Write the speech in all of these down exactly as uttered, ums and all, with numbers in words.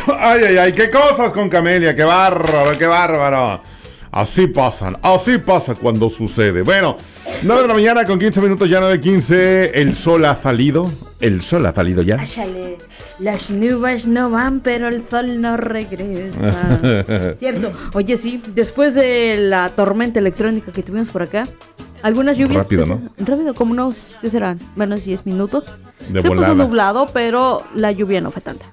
Ay, ay, ay, qué cosas con Camelia, qué bárbaro, qué bárbaro. Así pasan, así pasa cuando sucede. Bueno, nueve de la mañana con quince minutos, ya nueve quince. El sol ha salido. El sol ha salido ya. Áchale, las nubes no van, pero el sol no regresa. Cierto. Oye, sí, después de la tormenta electrónica que tuvimos por acá, algunas lluvias. Rápido, pues, ¿no? Rápido, como unos, ¿qué serán? Menos diez minutos. De Se volada. puso nublado, pero la lluvia no fue tanta.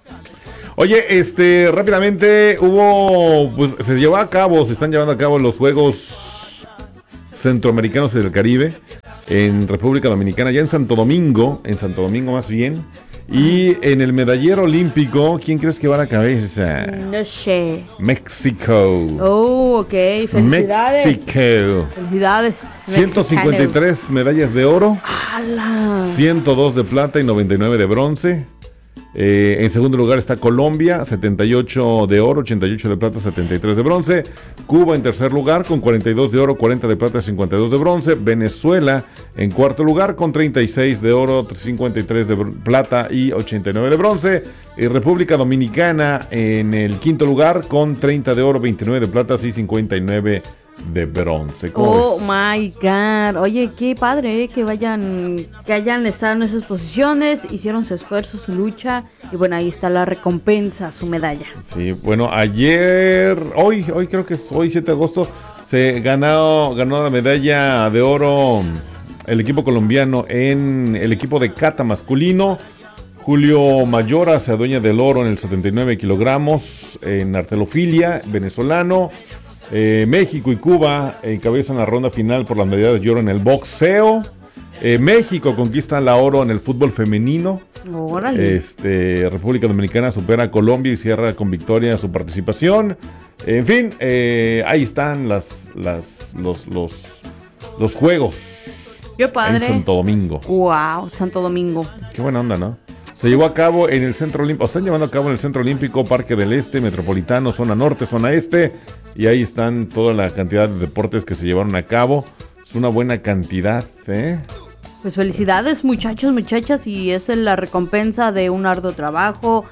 Oye, este, rápidamente hubo, pues se llevó a cabo, se están llevando a cabo los Juegos Centroamericanos y del Caribe en República Dominicana, ya en Santo Domingo, en Santo Domingo más bien, y en el medallero olímpico, ¿quién crees que va a la cabeza? No sé. México. Oh, ok, felicidades. México. Felicidades. ciento cincuenta y tres medallas de oro, ¡Hala! ciento dos de plata y noventa y nueve de bronce. Eh, en segundo lugar está Colombia, setenta y ocho de oro, ochenta y ocho de plata, setenta y tres de bronce. Cuba en tercer lugar con cuarenta y dos de oro, cuarenta de plata, cincuenta y dos de bronce. Venezuela en cuarto lugar con treinta y seis de oro, cincuenta y tres de plata y ochenta y nueve de bronce. Y República Dominicana en el quinto lugar con treinta de oro, veintinueve de plata y cincuenta y nueve de bronce. Oh my God. Oye, qué padre, ¿eh? que vayan, que hayan estado en esas posiciones, hicieron su esfuerzo, su lucha, y bueno, ahí está la recompensa, su medalla. Sí, bueno, ayer, hoy, hoy creo que es hoy siete de agosto, se ganó, ganó la medalla de oro el equipo colombiano en el equipo de kata masculino. Julio Mayora se adueña del oro en el setenta y nueve kilogramos en arterofilia, venezolano. Eh, México y Cuba encabezan la ronda final por las medallas de oro en el boxeo. Eh, México conquista la oro en el fútbol femenino. Órale. Este, República Dominicana supera a Colombia y cierra con victoria su participación. En fin, eh, ahí están las, las, los, los, los juegos. Qué padre. En Santo Domingo. Wow, Santo Domingo. Qué buena onda, ¿no? Se llevó a cabo en el Centro Olímpico, están llevando a cabo en el Centro Olímpico, Parque del Este, Metropolitano, Zona Norte, Zona Este, y ahí están toda la cantidad de deportes que se llevaron a cabo. Es una buena cantidad, ¿eh? Pues felicidades, muchachos, muchachas, y esa es la recompensa de un arduo trabajo,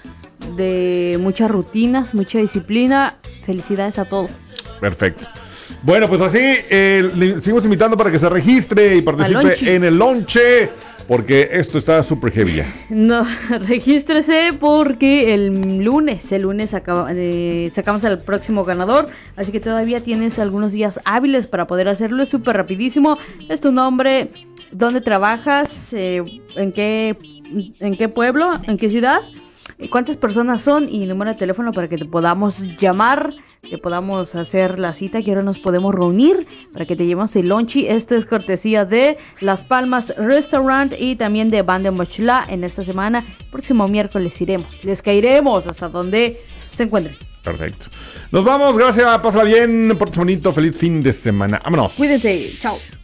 de muchas rutinas, mucha disciplina. Felicidades a todos. Perfecto. Bueno, pues así, eh, le seguimos invitando para que se registre y participe en el lonche, porque esto está súper heavy ya. No, regístrese porque el lunes, el lunes acaba, eh, sacamos al próximo ganador, así que todavía tienes algunos días hábiles para poder hacerlo, es súper rapidísimo. Es tu nombre, dónde trabajas, eh, en qué, en qué pueblo, en qué ciudad, cuántas personas son y el número de teléfono para que te podamos llamar, que podamos hacer la cita, que ahora nos podemos reunir para que te llevemos el lonchi. Este es cortesía de Las Palmas Restaurant y también de Bande Mochila. En esta semana, próximo miércoles iremos, les caeremos hasta donde se encuentren. Perfecto. Nos vamos, gracias, pásala bien, por bonito, feliz fin de semana. Vámonos. Cuídense, chao.